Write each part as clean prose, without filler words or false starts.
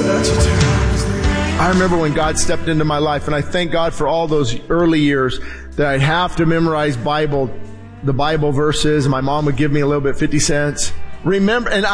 I remember when God stepped into my life, and I thank God for all those early years that I'd have to memorize the Bible verses. My mom would give me a little bit, 50 cents. Remember, and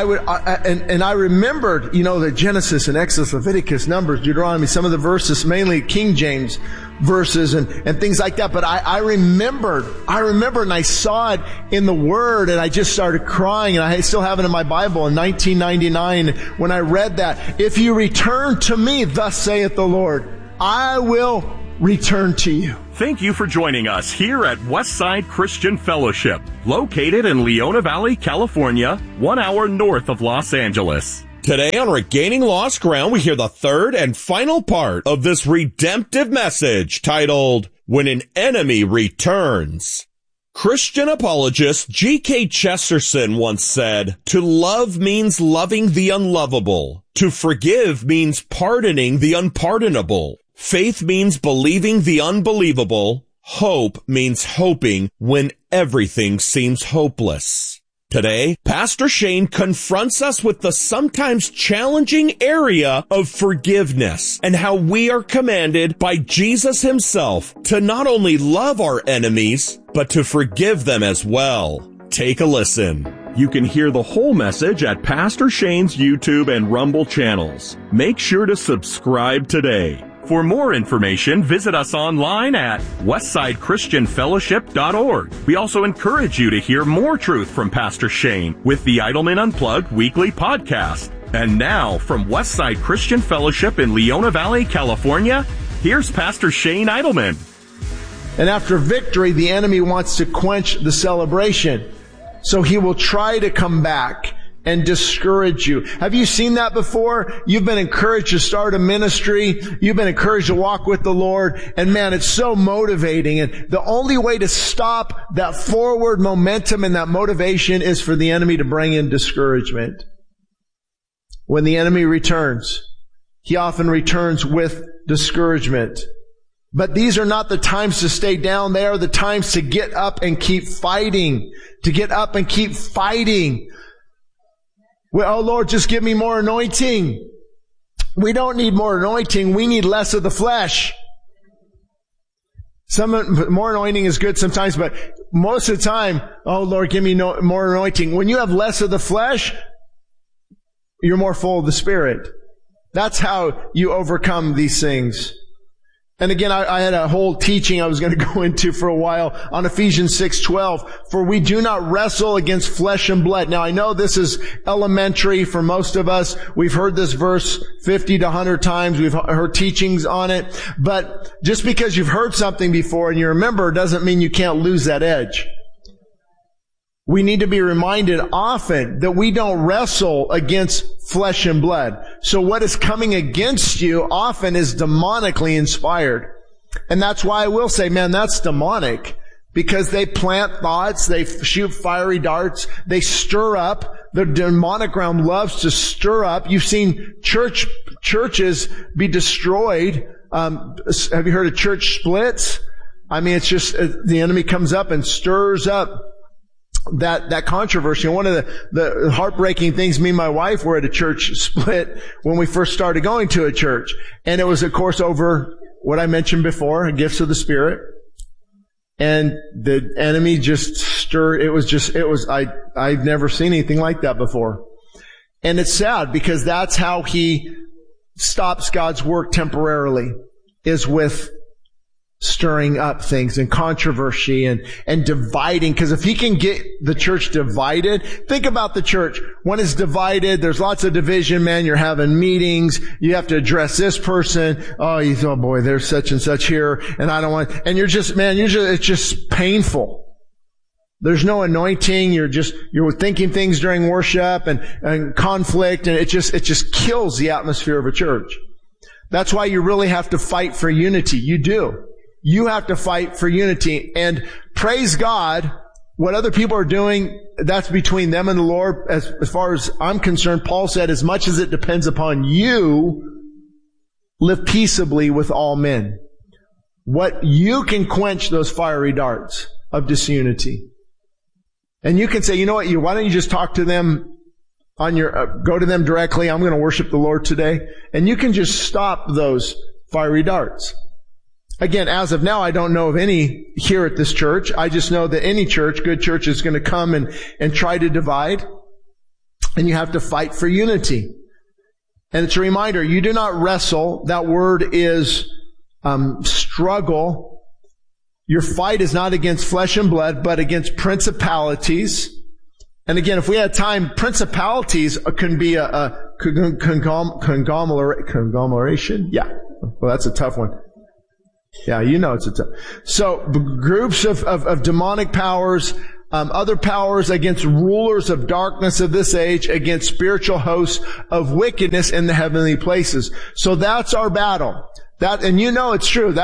I remembered, the Genesis and Exodus, Leviticus, Numbers, Deuteronomy, some of the verses, mainly King James verses and things like that. But I remembered and I saw it in the Word, and I just started crying, and I still have it in my Bible in 1999 when I read that. If you return to me, thus saith the Lord, I will return to you. Thank you for joining us here at Westside Christian Fellowship, located in Leona Valley, California, 1 hour north of Los Angeles. Today on Regaining Lost Ground, we hear the third and final part of this redemptive message titled, When an Enemy Returns. Christian apologist G.K. Chesterton once said, to love means loving the unlovable. To forgive means pardoning the unpardonable. Faith means believing the unbelievable. Hope means hoping when everything seems hopeless. Today, Pastor Shane confronts us with the sometimes challenging area of forgiveness and how we are commanded by Jesus himself to not only love our enemies, but to forgive them as well. Take a listen. You can hear the whole message at Pastor Shane's YouTube and Rumble channels. Make sure to subscribe today. For more information, visit us online at westsidechristianfellowship.org. We also encourage you to hear more truth from Pastor Shane with the Idleman Unplugged weekly podcast. And now, from Westside Christian Fellowship in Leona Valley, California, here's Pastor Shane Idleman. And after victory, the enemy wants to quench the celebration. So he will try to come back and discourage you. Have you seen that before? You've been encouraged to start a ministry. You've been encouraged to walk with the Lord. And man, it's so motivating. And the only way to stop that forward momentum and that motivation is for the enemy to bring in discouragement. When the enemy returns, he often returns with discouragement. But these are not the times to stay down. They are the times to get up and keep fighting. To get up and keep fighting. Well, oh Lord, just give me more anointing. We don't need more anointing. We need less of the flesh. More anointing is good sometimes, but most of the time, oh Lord, give me more anointing. When you have less of the flesh, you're more full of the Spirit. That's how you overcome these things. And again, I had a whole teaching I was going to go into for a while on Ephesians 6:12. For we do not wrestle against flesh and blood. Now I know this is elementary for most of us. We've heard this verse 50 to 100 times. We've heard teachings on it. But just because you've heard something before and you remember doesn't mean you can't lose that edge. We need to be reminded often that we don't wrestle against flesh and blood. So what is coming against you often is demonically inspired. And that's why I will say, man, that's demonic. Because they plant thoughts, they shoot fiery darts, they stir up. The demonic realm loves to stir up. You've seen churches be destroyed. Have you heard of church splits? I mean, it's just the enemy comes up and stirs up that controversy. And one of the heartbreaking things, me and my wife were at a church split when we first started going to a church. And it was, of course, over what I mentioned before, gifts of the Spirit. And the enemy just stirred. I've never seen anything like that before. And it's sad because that's how he stops God's work temporarily, is with stirring up things and controversy and dividing. Because if he can get the church divided, think about the church. When it's divided, there's lots of division, man. You're having meetings. You have to address this person. Oh boy, there's such and such here. And I don't want, and it's just painful. There's no anointing. You're thinking things during worship and conflict. And it just kills the atmosphere of a church. That's why you really have to fight for unity. You do. You have to fight for unity. And praise God, what other people are doing, that's between them and the Lord. As far as I'm concerned, Paul said, as much as it depends upon you, live peaceably with all men. What you can quench those fiery darts of disunity. And you can say, you know what, why don't you just talk to them on your, go to them directly. I'm going to worship the Lord today. And you can just stop those fiery darts. Again, as of now, I don't know of any here at this church. I just know that any church, good church, is going to come and try to divide. And you have to fight for unity. And it's a reminder, you do not wrestle. That word is struggle. Your fight is not against flesh and blood, but against principalities. And again, if we had time, principalities can be a conglomeration. Yeah. Well, that's a tough one. Yeah, you know it's a tough. So, groups of demonic powers, other powers against rulers of darkness of this age, against spiritual hosts of wickedness in the heavenly places. So that's our battle. And you know it's true.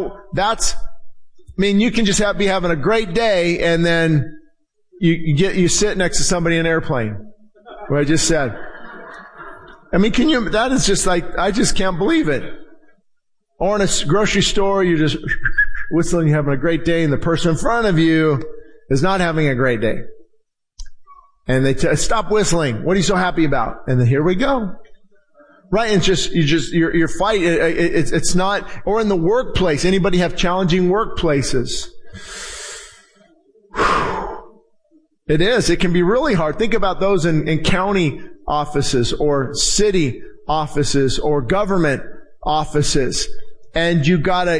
You can just be having a great day and then you sit next to somebody in an airplane. What I just said. That is just like, I just can't believe it. Or in a grocery store, you're just whistling, you're having a great day, and the person in front of you is not having a great day. And they stop whistling. What are you so happy about? And then here we go. Right? And your fight, it's not, or in the workplace. Anybody have challenging workplaces? It is. It can be really hard. Think about those in county offices or city offices or government offices. And you gotta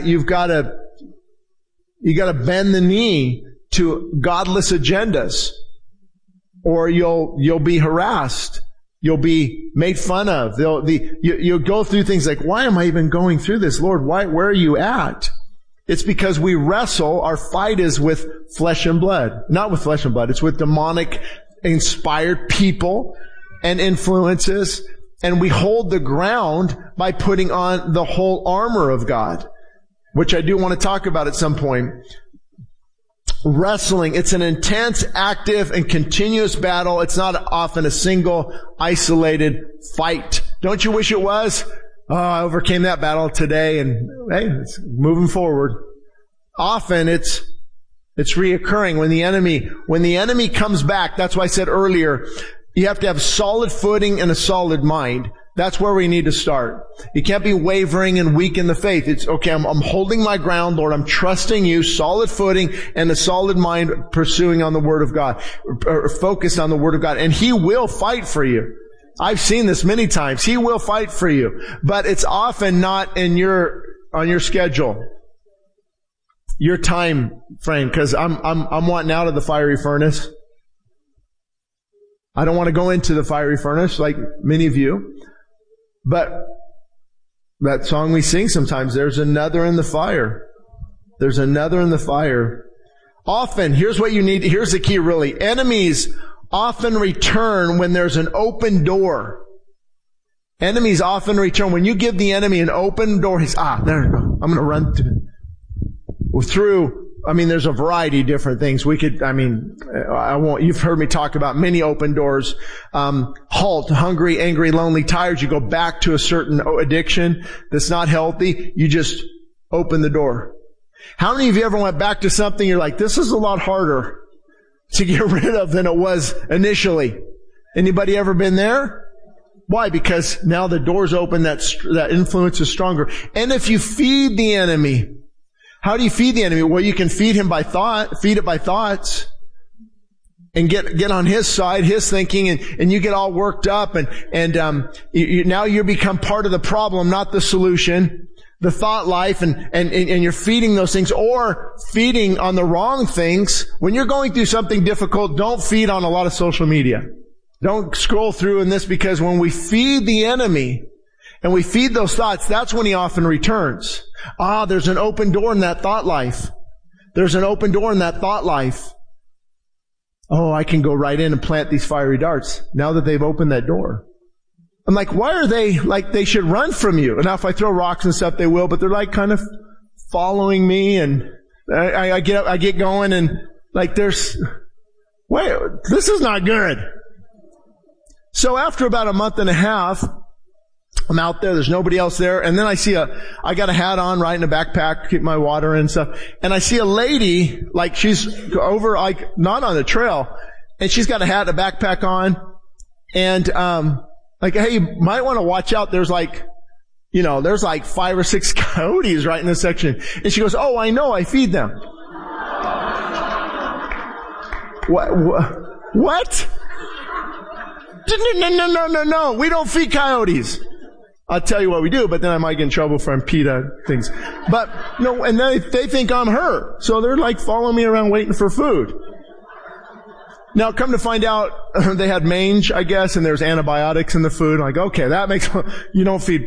bend the knee to godless agendas, or you'll be harassed. You'll be made fun of. You'll go through things like, why am I even going through this? Lord, where are you at? It's because we wrestle. Our fight is with flesh and blood. Not with flesh and blood. It's with demonic inspired people and influences. And we hold the ground by putting on the whole armor of God, which I do want to talk about at some point. Wrestling, it's an intense, active, and continuous battle. It's not often a single, isolated fight. Don't you wish it was? Oh, I overcame that battle today, and hey, it's moving forward. Often it's reoccurring when the enemy comes back. That's why I said earlier, you have to have solid footing and a solid mind. That's where we need to start. You can't be wavering and weak in the faith. It's okay, I'm holding my ground, Lord. I'm trusting you, solid footing and a solid mind, pursuing on the Word of God, or focused on the Word of God. And He will fight for you. I've seen this many times. He will fight for you. But it's often not on your schedule, your time frame, because I'm wanting out of the fiery furnace. I don't want to go into the fiery furnace like many of you. But that song we sing sometimes, there's another in the fire. There's another in the fire. Often, here's what you need. Here's the key really. Enemies often return when there's an open door. Enemies often return. When you give the enemy an open door, he's, there you go. I'm going to run through. There's a variety of different things. You've heard me talk about many open doors. Halt, hungry, angry, lonely, tired. You go back to a certain addiction that's not healthy. You just open the door. How many of you ever went back to something you're like, this is a lot harder to get rid of than it was initially? Anybody ever been there? Why? Because now the door's open, that influence is stronger. And if you feed the enemy, how do you feed the enemy? Well, you can feed it by thoughts, and get on his side, his thinking, and you get all worked up, now you become part of the problem, not the solution, the thought life, and you're feeding those things, or feeding on the wrong things. When you're going through something difficult, don't feed on a lot of social media. Don't scroll through in this, because when we feed the enemy, and we feed those thoughts, that's when he often returns. There's an open door in that thought life. There's an open door in that thought life. Oh, I can go right in and plant these fiery darts now that they've opened that door. I'm like, why are they like they should run from you? And now if I throw rocks and stuff, they will, but they're like kind of following me, and I get going, and like this is not good. So after about a month and a half, I'm out there, there's nobody else there, and then I got a hat on, right, in a backpack, keep my water and stuff, and I see a lady, like she's over, like, not on the trail, and she's got a hat and a backpack on, And, like, hey, you might want to watch out. There's like 5 or 6 coyotes right in this section. And she goes, oh, I know, I feed them. What? No. We don't feed coyotes. I'll tell you what we do, but then I might get in trouble for PETA things. But, no, and they think I'm her. So they're like following me around waiting for food. Now, come to find out, they had mange, I guess, and there's antibiotics in the food. I'm like, okay, that makes, you don't feed.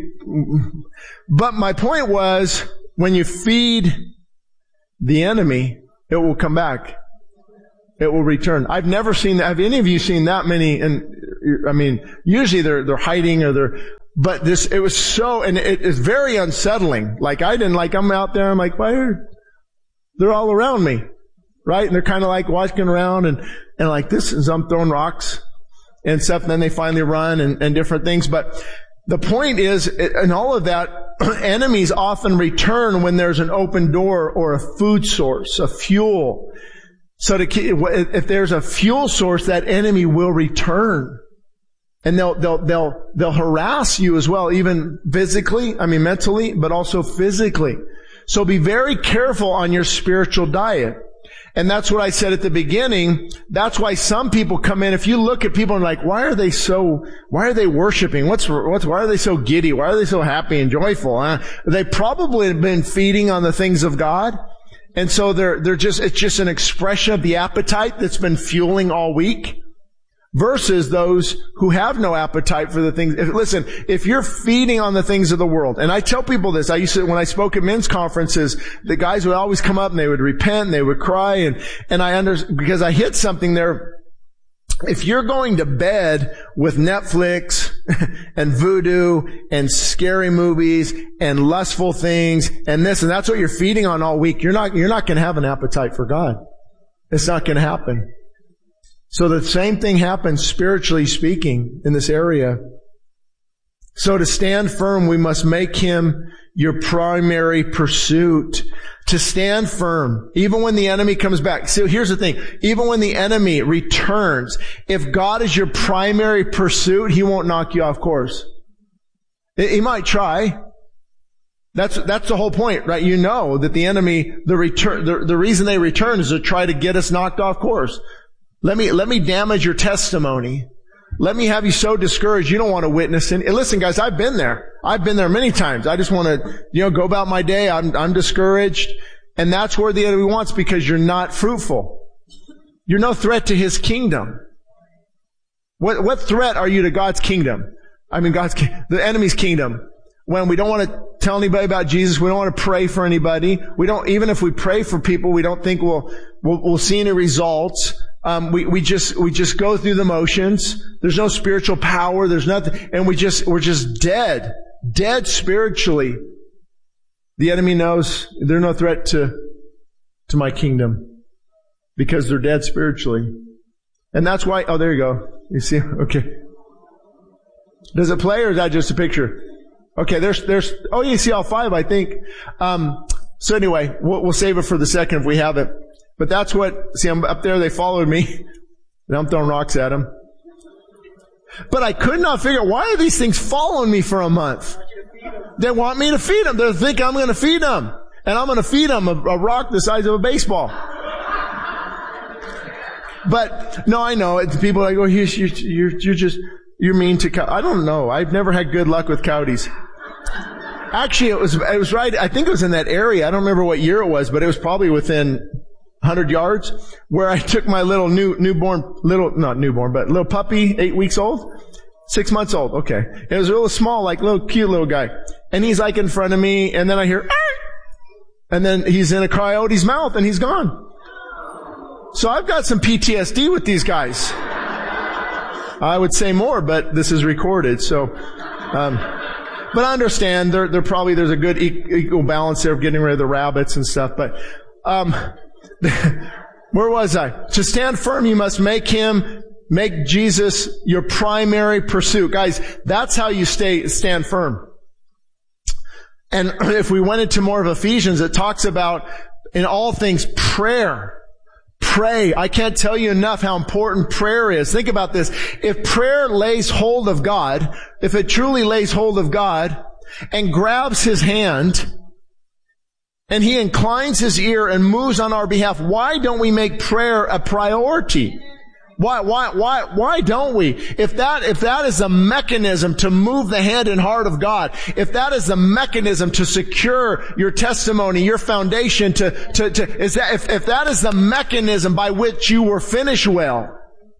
But my point was, when you feed the enemy, it will come back. It will return. I've never seen that. Have any of you seen that many? And I mean, usually they're hiding but it was so, and it is very unsettling. Like I'm out there, I'm like, they're all around me, right? And they're kind of like walking around and like this, and I'm throwing rocks and stuff, and then they finally run and different things. But the point is, in all of that, enemies often return when there's an open door or a food source, a fuel. So if there's a fuel source, that enemy will return. And they'll harass you as well, even mentally, but also physically. So be very careful on your spiritual diet. And that's what I said at the beginning. That's why some people come in. If you look at people and like, why are they worshiping? Why are they so giddy? Why are they so happy and joyful? They probably have been feeding on the things of God. And so it's just an expression of the appetite that's been fueling all week. Versus those who have no appetite for the things. Listen, if you're feeding on the things of the world, and I tell people this, when I spoke at men's conferences, the guys would always come up and they would repent and they would cry, because I hit something there. If you're going to bed with Netflix and voodoo and scary movies and lustful things and this, and that's what you're feeding on all week, you're not going to have an appetite for God. It's not going to happen. So the same thing happens spiritually speaking in this area. So to stand firm, we must make Him your primary pursuit. To stand firm, even when the enemy comes back. So here's the thing. Even when the enemy returns, if God is your primary pursuit, He won't knock you off course. He might try. That's the whole point, right? You know that the enemy, the reason they return is to try to get us knocked off course. Let me damage your testimony. Let me have you so discouraged you don't want to witness. And listen, guys, I've been there. I've been there many times. I just want to, go about my day. I'm discouraged. And that's where the enemy wants, because you're not fruitful. You're no threat to His kingdom. What threat are you to God's kingdom? I mean, the enemy's kingdom. When we don't want to tell anybody about Jesus, we don't want to pray for anybody. Even if we pray for people, we don't think we'll see any results. We just go through the motions. There's no spiritual power. There's nothing. And we're just dead spiritually. The enemy knows they're no threat to my kingdom because they're dead spiritually. And that's why, oh, there you go. You see? Okay. Does it play or is that just a picture? Okay, you see all 5, I think. So anyway, we'll save it for the second if we have it. But that's I'm up there, they followed me. And I'm throwing rocks at them. But I could not figure out, why are these things following me for a month? They want me to feed them. They think I'm going to feed them. And I'm going to feed them a rock the size of a baseball. But, no, I know. It's people like, you're mean to coyotes. I don't know. I've never had good luck with coyotes. Actually, it was right. I think it was in that area. I don't remember what year it was, but it was probably within 100 yards where I took my little little puppy, 8 weeks old, 6 months old. Okay. It was a little small, like little cute little guy. And he's like in front of me, and then I hear, Arr! And then he's in a coyote's mouth and he's gone. So I've got some PTSD with these guys. I would say more, but this is recorded, so, but I understand there's a good equal balance there of getting rid of the rabbits and stuff, but, where was I? To stand firm, you must make Jesus your primary pursuit. Guys, that's how you stand firm. And if we went into more of Ephesians, it talks about in all things prayer Pray. I can't tell you enough how important prayer is. Think about this. If prayer lays hold of God, if it truly lays hold of God and grabs His hand and He inclines His ear and moves on our behalf, why don't we make prayer a priority? Why don't we? If that is a mechanism to move the hand and heart of God, if that is a mechanism to secure your testimony, your foundation if that is the mechanism by which you will finish well,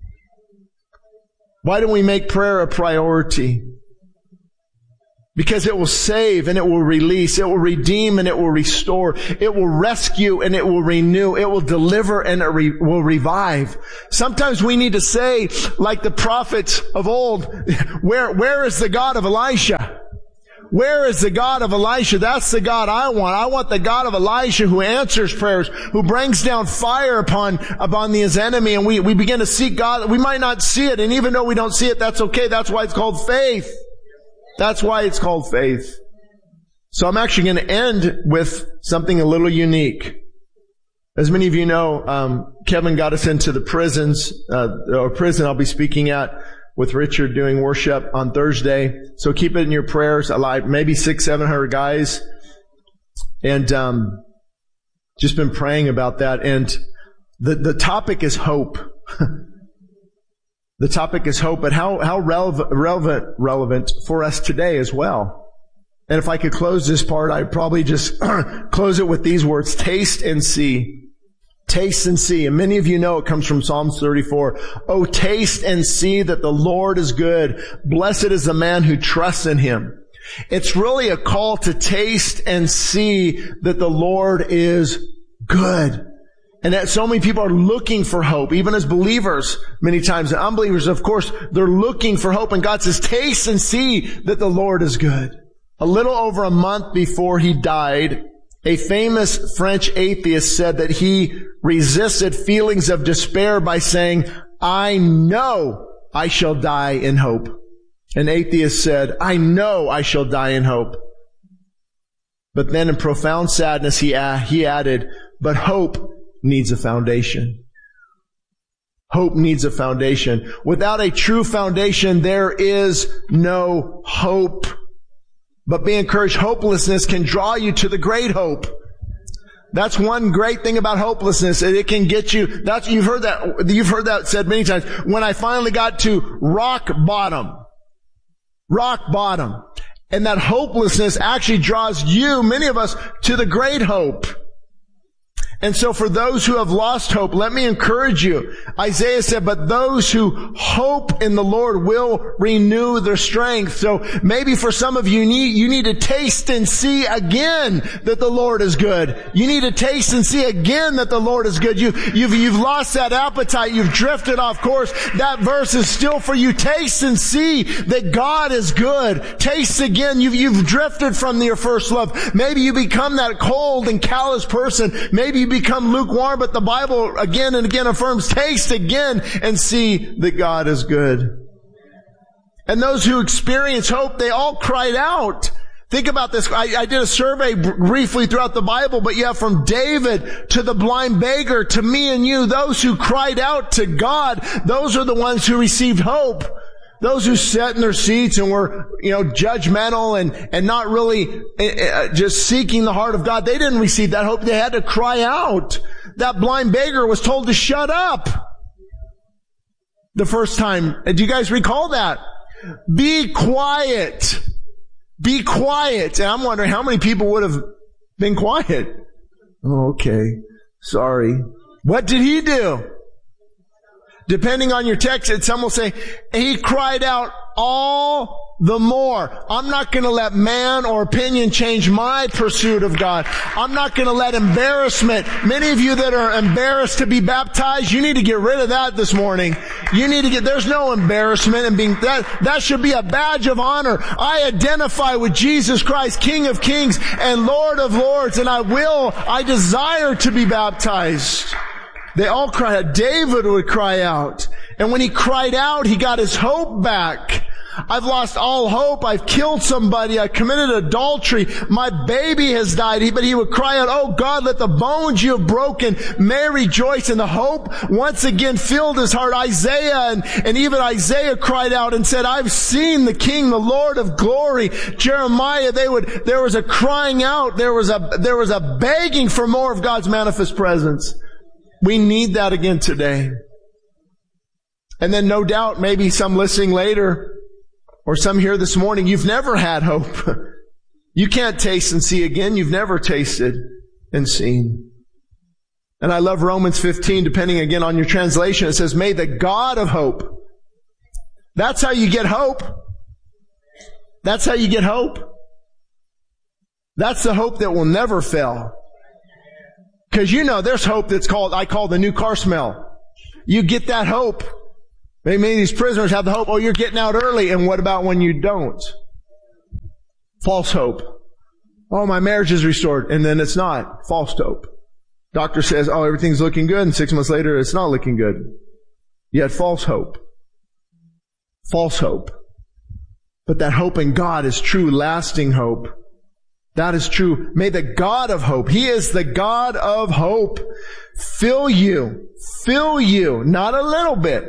why don't we make prayer a priority? Because it will save and it will release, it will redeem and it will restore, it will rescue and it will renew, it will deliver and it will revive. Sometimes we need to say, like the prophets of old, where is the God of Elisha? Where is the God of Elisha? That's the God I want. I want the God of Elisha who answers prayers, who brings down fire upon his enemy, and we begin to seek God. We might not see it, and even though we don't see it, that's okay. That's why it's called faith. That's why it's called faith. So I'm actually going to end with something a little unique. As many of you know, Kevin got us into the prison I'll be speaking at with Richard doing worship on Thursday. So keep it in your prayers. Maybe 600-700 guys. And just been praying about that. And the topic is hope. The topic is hope, but how relevant for us today as well. And if I could close this part, I'd probably just close it with these words: taste and see. Taste and see. And many of you know it comes from Psalms 34. Oh, taste and see that the Lord is good. Blessed is the man who trusts in Him. It's really a call to taste and see that the Lord is good. And that so many people are looking for hope, even as believers, many times. And unbelievers, of course, they're looking for hope. And God says, taste and see that the Lord is good. A little over a month before He died, a famous French atheist said that he resisted feelings of despair by saying, I know I shall die in hope. An atheist said, I know I shall die in hope. But then in profound sadness, he added, but hope needs a foundation. Hope needs a foundation. Without a true foundation, there is no hope. But be encouraged, hopelessness can draw you to the great hope. That's one great thing about hopelessness. It can get you, you've heard that said many times. When I finally got to rock bottom, and that hopelessness actually draws you, many of us, to the great hope. And so for those who have lost hope, let me encourage you. Isaiah said, but those who hope in the Lord will renew their strength. So maybe for some of you, you need to taste and see again that the Lord is good. You need to taste and see again that the Lord is good. You've lost that appetite. You've drifted off course. That verse is still for you. Taste and see that God is good. Taste again. You've drifted from your first love. Maybe you become that cold and callous person. Maybe you become lukewarm, but the Bible again and again affirms, taste again and see that God is good. And those who experience hope, they all cried out. Think about this. I did a survey briefly throughout the Bible, but you have from David to the blind beggar to me and you, those who cried out to God, those are the ones who received hope. Those who sat in their seats and were, judgmental and not really just seeking the heart of God, they didn't receive that hope. They had to cry out. That blind beggar was told to shut up the first time. Do you guys recall that? Be quiet. Be quiet. And I'm wondering how many people would have been quiet. Oh, okay. Sorry. What did he do? Depending on your text, some will say, he cried out all the more. I'm not going to let man or opinion change my pursuit of God. I'm not going to let embarrassment. Many of you that are embarrassed to be baptized, you need to get rid of that this morning. There's no embarrassment in being, that should be a badge of honor. I identify with Jesus Christ, King of Kings and Lord of Lords, and I desire to be baptized. They all cried out. David would cry out. And when he cried out, he got his hope back. I've lost all hope. I've killed somebody. I committed adultery. My baby has died. But he would cry out, oh God, let the bones you have broken may rejoice. And the hope once again filled his heart. Isaiah and even Isaiah cried out and said, I've seen the King, the Lord of glory. Jeremiah, there was a crying out. There was a begging for more of God's manifest presence. We need that again today. And then no doubt, maybe some listening later, or some here this morning, you've never had hope. You can't taste and see again. You've never tasted and seen. And I love Romans 15, depending again on your translation. It says, may the God of hope. That's how you get hope. That's how you get hope. That's the hope that will never fail. Because there's hope I call the new car smell. You get that hope. Maybe these prisoners have the hope, oh, you're getting out early. And what about when you don't? False hope. Oh, my marriage is restored. And then it's not. False hope. Doctor says, oh, everything's looking good. And 6 months later, it's not looking good. You had false hope. False hope. But that hope in God is true, lasting hope. That is true. May the God of hope, He is the God of hope, fill you, not a little bit.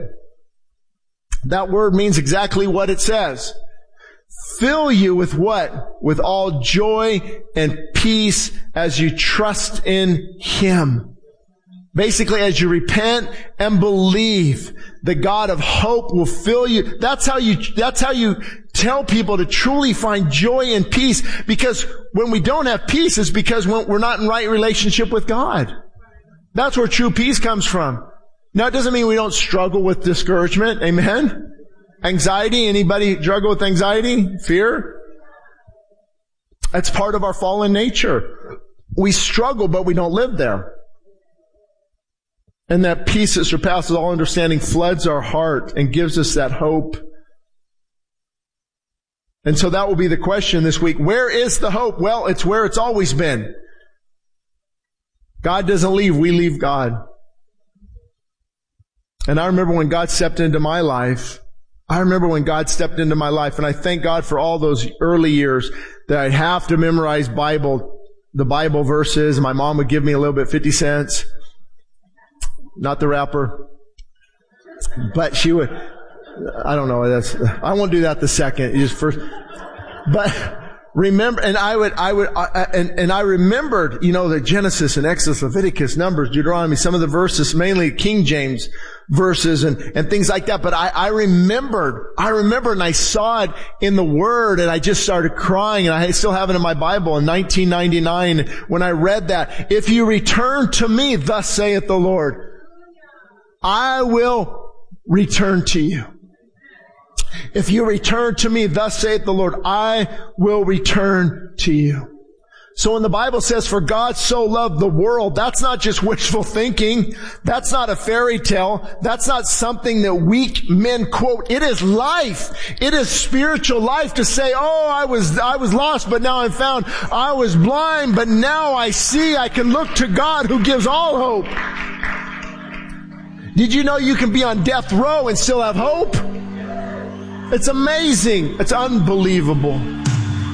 That word means exactly what it says. Fill you with what? With all joy and peace as you trust in Him. Basically, as you repent and believe, the God of hope will fill you. That's how you tell people to truly find joy and peace. Because when we don't have peace, it's because we're not in right relationship with God. That's where true peace comes from. Now, it doesn't mean we don't struggle with discouragement. Amen? Anxiety. Anybody struggle with anxiety? Fear? That's part of our fallen nature. We struggle, but we don't live there. And that peace that surpasses all understanding floods our heart and gives us that hope. And so that will be the question this week. Where is the hope? Well, it's where it's always been. God doesn't leave. We leave God. And I remember when God stepped into my life. And I thank God for all those early years that I'd have to memorize the Bible verses. My mom would give me a little bit, 50 cents. Not the wrapper. But she would, I don't know, I won't do that the second. Just first. But remember, and I remembered, the Genesis and Exodus, Leviticus, Numbers, Deuteronomy, some of the verses, mainly King James verses and things like that. But I remembered and I saw it in the Word and I just started crying, and I still have it in my Bible in 1999 when I read that. If you return to me, thus saith the Lord, I will return to you. If you return to me, thus saith the Lord, I will return to you. So when the Bible says, for God so loved the world, that's not just wishful thinking. That's not a fairy tale. That's not something that weak men quote. It is life. It is spiritual life to say, oh, I was lost, but now I'm found. I was blind, but now I see. I can look to God who gives all hope. Did you know you can be on death row and still have hope? It's amazing. It's unbelievable.